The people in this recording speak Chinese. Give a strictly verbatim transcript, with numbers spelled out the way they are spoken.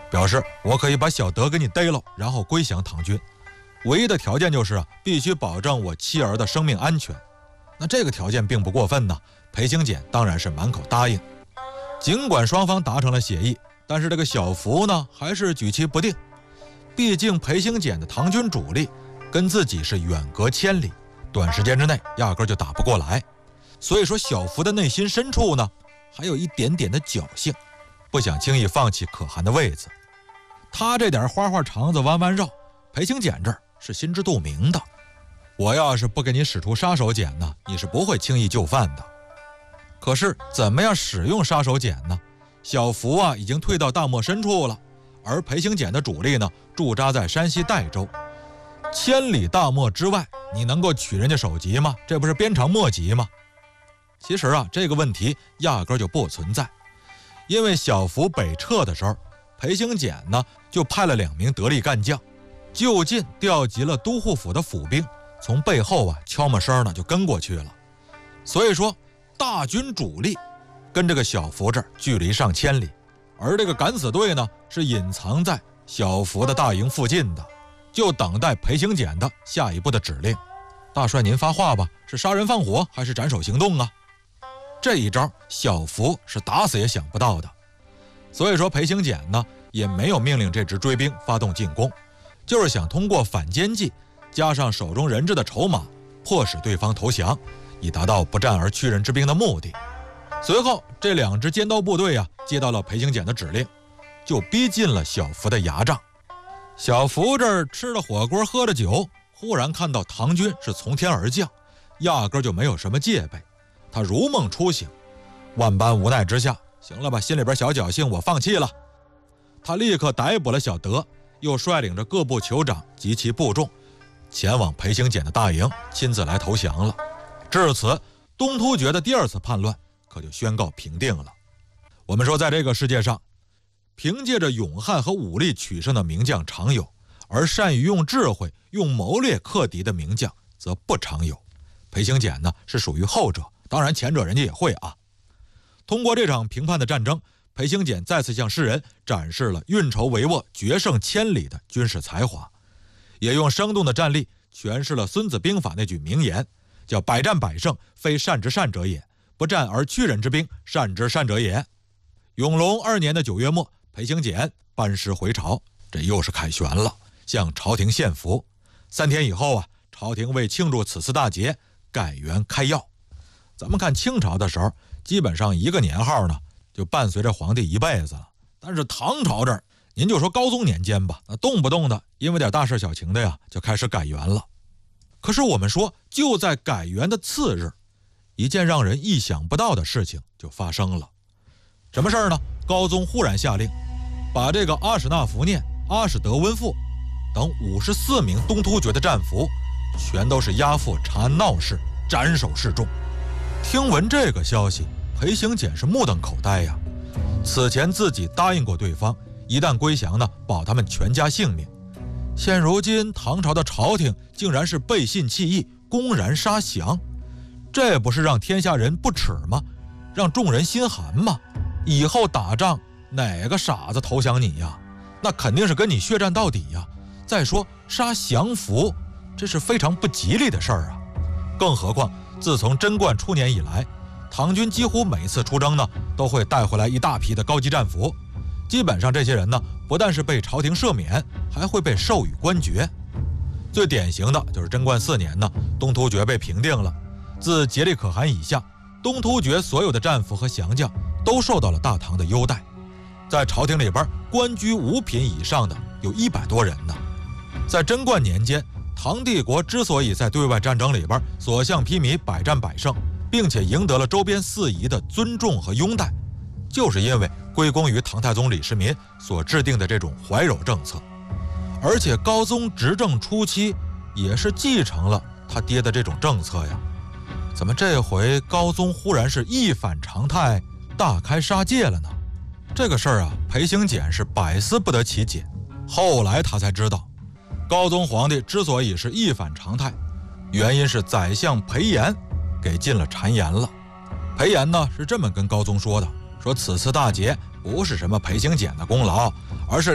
表示我可以把小德给你逮了，然后归降唐军，唯一的条件就是啊，必须保证我妻儿的生命安全。那这个条件并不过分呢，裴行俭当然是满口答应。尽管双方达成了协议，但是这个小福呢还是举棋不定，毕竟裴行俭的唐军主力跟自己是远隔千里，短时间之内压根就打不过来。所以说小福的内心深处呢还有一点点的侥幸，不想轻易放弃可汗的位子。他这点花花肠子弯弯绕，裴行俭这儿是心知肚明的。我要是不给你使出杀手锏呢，你是不会轻易就范的。可是怎么样使用杀手锏呢？小福啊已经退到大漠深处了，而裴行俭的主力呢驻扎在山西代州。千里大漠之外，你能够取人家首级吗？这不是鞭长莫及吗？其实啊，这个问题压根就不存在，因为小福北撤的时候，裴行俭呢就派了两名得力干将，就近调集了都护府的府兵，从背后啊悄没声呢就跟过去了。所以说大军主力跟这个小福这儿距离上千里，而这个敢死队呢是隐藏在小福的大营附近的，就等待裴行俭的下一步的指令。大帅您发话吧，是杀人放火还是斩首行动啊？这一招小福是打死也想不到的。所以说裴行俭呢也没有命令这支追兵发动进攻，就是想通过反间计加上手中人质的筹码，迫使对方投降，以达到不战而屈人之兵的目的。随后这两支尖刀部队啊接到了裴行俭的指令，就逼近了小福的牙帐。小福这儿吃了火锅喝了酒，忽然看到唐军是从天而降，压根就没有什么戒备，他如梦初醒，万般无奈之下，行了吧，心里边小侥幸，我放弃了。他立刻逮捕了小德，又率领着各部酋长及其部众前往裴行俭的大营，亲自来投降了。至此东突厥的第二次叛乱可就宣告平定了。我们说在这个世界上，凭借着勇悍和武力取胜的名将常有，而善于用智慧用谋略克敌的名将则不常有。裴行俭呢是属于后者，当然前者人家也会啊。通过这场平叛的战争，裴行俭再次向世人展示了运筹帷幄决胜千里的军事才华，也用生动的战例诠释了孙子兵法那句名言，叫百战百胜，非善之善者也，不战而屈人之兵，善之善者也。永隆二年的九月末，裴行俭班师回朝，这又是凯旋了，向朝廷献俘。三天以后啊，朝廷为庆祝此次大捷，改元开药。咱们看清朝的时候，基本上一个年号呢就伴随着皇帝一辈子了。但是唐朝这儿，您就说高宗年间吧，那动不动的因为点大事小情的呀，就开始改元了。可是我们说，就在改元的次日，一件让人意想不到的事情就发生了。什么事儿呢？高宗忽然下令，把这个阿史那福念、阿史德温父等五十四名东突厥的战俘，全都是押赴长安闹市，斩首示众。听闻这个消息，裴行俭是目瞪口呆呀。此前自己答应过对方，一旦归降呢，保他们全家性命。现如今唐朝的朝廷竟然是背信弃义，公然杀降，这不是让天下人不耻吗？让众人心寒吗？以后打仗哪个傻子投降你呀？那肯定是跟你血战到底呀。再说杀降俘，这是非常不吉利的事儿啊。更何况自从贞观初年以来，唐军几乎每次出征呢，都会带回来一大批的高级战俘。基本上这些人呢，不但是被朝廷赦免，还会被授予官爵。最典型的就是贞观四年呢，东突厥被平定了。自颉利可汗以下，东突厥所有的战俘和降将都受到了大唐的优待。在朝廷里边，官居五品以上的有一百多人呢。在贞观年间，唐帝国之所以在对外战争里边所向披靡，百战百胜，并且赢得了周边四夷的尊重和拥戴，就是因为归功于唐太宗李世民所制定的这种怀柔政策。而且高宗执政初期也是继承了他爹的这种政策呀。怎么这回高宗忽然是一反常态，大开杀戒了呢？这个事儿啊，裴行俭是百思不得其解。后来他才知道，高宗皇帝之所以是一反常态，原因是宰相裴炎给进了谗言了。裴炎呢是这么跟高宗说的，说此次大捷不是什么裴行俭的功劳，而是